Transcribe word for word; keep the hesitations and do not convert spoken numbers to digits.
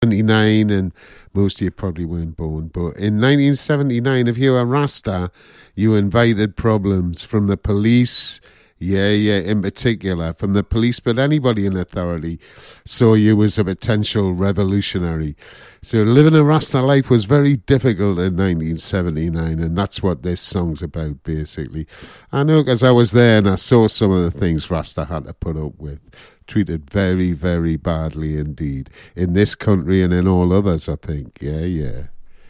seventy-nine, and most of you probably weren't born, but in nineteen seventy-nine, if you were a Rasta, you invited problems from the police. Yeah, yeah, in particular, from the police, but anybody in authority saw you as a potential revolutionary. So living a Rasta life was very difficult in nineteen seventy-nine, and that's what this song's about, basically. I know because I was there and I saw some of the things Rasta had to put up with. Treated very, very badly indeed. In this country and in all others, I think. Yeah, yeah.